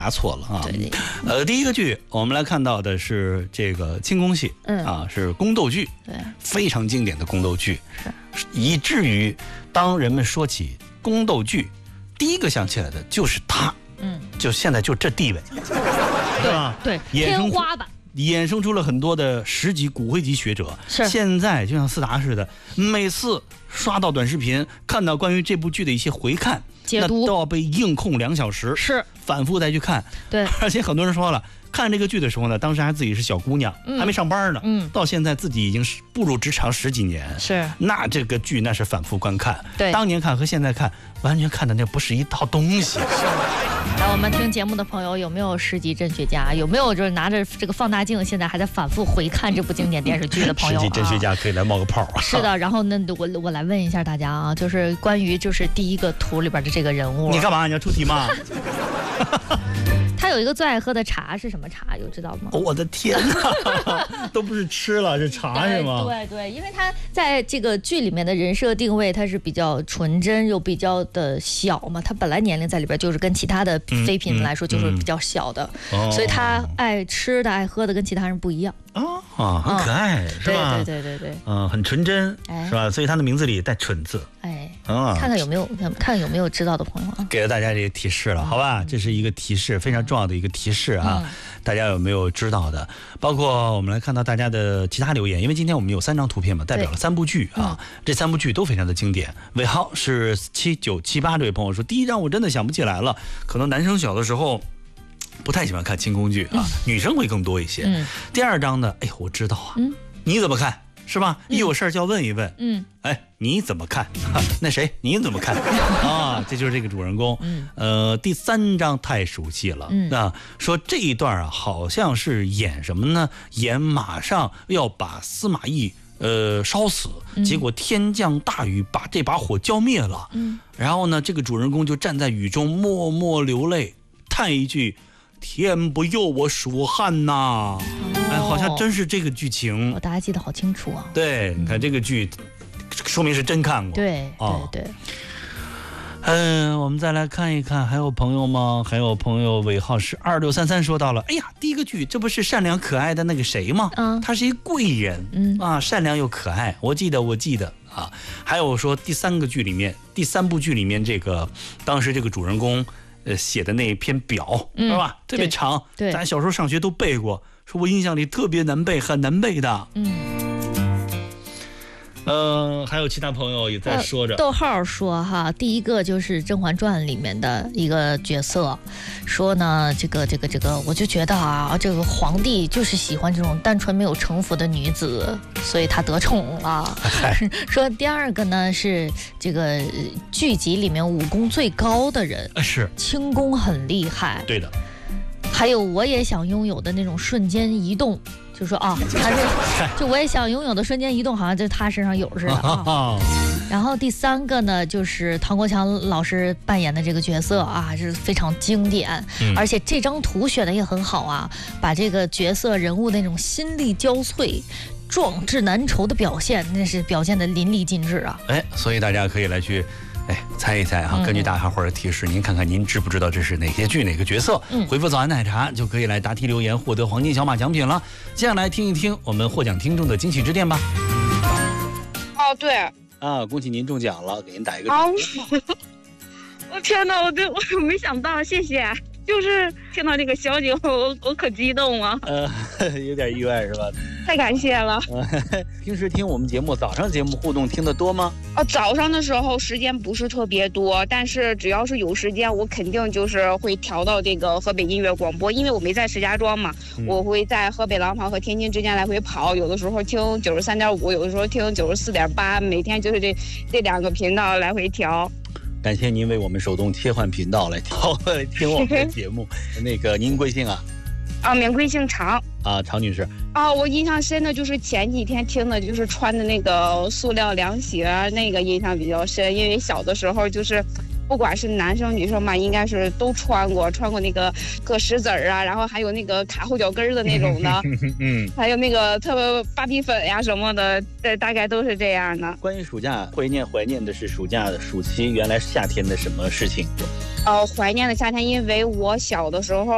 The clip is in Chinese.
答错了啊。 对第一个剧我们来看到的是这个清宫戏，是宫斗剧， 对， 非常经典的宫斗剧， 是以至于当人们说起宫斗剧，第一个想起来的就是它，就现在就这地位， 对吧？对，天花板。 衍生出了很多的10级骨灰级学者，现在就像思达似的，每次刷到短视频，看到关于这部剧的一些回看解读， 那都要被硬控2小时， 是反复再去看。 对， 而且很多人说了，看这个剧的时候呢，当时还自己是小姑娘，还没上班呢，到现在自己已经步入职场10几年， 是那这个剧那是反复观看， 对， 当年看和现在看完全看的那不是一套东西。 来，我们听节目的朋友有没有10级真学家？有没有就是拿着这个放大镜，现在还在反复回看这部经典电视剧的朋友 10级真学家可以来冒个泡。 是的，然后呢，我来问一下大家啊，就是关于就是第一个图里边的这个人物， 你干嘛？你要出题吗？ 他有一个最爱喝的茶是什么茶？有知道吗？ 我的天哪，都不是吃了，是茶是吗？ 对，因为他在这个剧里面的人设定位，他是比较纯真又比较的小嘛，他本来年龄在里边就是跟其他的妃嫔来说就是比较小的，所以他爱吃的爱喝的跟其他人不一样。 很可爱，是吧？ 对， 很纯真，是吧？所以他的名字里带纯字。看看有没有知道的朋友啊？ 给了大家这个提示了，好吧？这是一个提示，非常重要的一个提示啊！大家有没有知道的？包括我们来看到大家的其他留言，因为今天我们有3张图片嘛，代表了3部剧啊，这3部剧都非常的经典。尾号是7978这位朋友说，第一张我真的想不起来了，可能男生小的时候不太喜欢看清宫剧啊，女生会更多一些。第2张呢，哎呦，我知道啊，你怎么看？是吧？一有事儿就要问一问。你怎么看？那谁你怎么看？这就是这个主人公。第3章太熟悉了。说这一段啊，好像是演什么呢？演马上要把司马懿烧死，结果天降大雨把这把火浇灭了。然后呢，这个主人公就站在雨中默默流泪，叹一句：“天不佑我蜀汉呐！”好像真是这个剧情。 大家记得好清楚啊。 对，你看这个剧，说明是真看过。 对。 我们再来看一看，还有朋友吗？还有朋友尾号是2633说到了，哎呀，第一个剧这不是善良可爱的那个谁吗？他是一贵人，善良又可爱。我记得啊。还有说第3部剧里面这个当时这个主人公写的那篇表，是吧？特别长，咱小时候上学都背过，说我印象里特别难背，很难背的。还有其他朋友也在说着。 逗号说哈，第一个就是《甄嬛传》里面的一个角色，说呢这个，我就觉得啊，这个皇帝就是喜欢这种单纯没有城府的女子，所以他得宠了。说第2个呢是这个剧集里面武功最高的人， 是轻功很厉害。 对的。 还有我也想拥有的那种瞬间移动。就说他是，就我也想拥有的瞬间移动，好像就他身上有似的啊。然后第3个呢，就是唐国强老师扮演的这个角色啊，是非常经典，而且这张图选的也很好啊，把这个角色人物那种心力交瘁、壮志难酬的表现，那是表现的淋漓尽致啊。 所以大家可以来去。猜一猜根据大家伙的提示，您看看您知不知道这是哪些剧哪个角色？回复早安奶茶就可以来答题留言，获得黄金小马奖品了。接下来听一听我们获奖听众的惊喜致电吧。 对啊，恭喜您中奖了，给您打一个。 我天哪，我没想到，谢谢。就是听到这个消息，我可激动了。 有点意外是吧？ 太感谢了。 平时听我们节目，早上节目互动听得多吗？ 早上的时候时间不是特别多，但是只要是有时间，我肯定就是会调到这个河北音乐广播，因为我没在石家庄嘛，我会在河北廊坊和天津之间来回跑，有的时候听93.5，有的时候听94.8，每天就是这2个频道来回调。 感谢您为我们手动切换频道来听我们的节目。那个您贵姓啊？ 免贵姓常。 常女士。 我印象深的就是前几天听的，就是穿的那个塑料凉鞋，那个印象比较深，因为小的时候就是不管是男生女生嘛，应该是都穿过那个搁石子儿啊，然后还有那个卡后脚跟的那种的，还有那个特别芭比粉呀什么的，大概都是这样的。 关于暑假，怀念的是暑期原来夏天的什么事情？ 怀念的夏天，因为我小的时候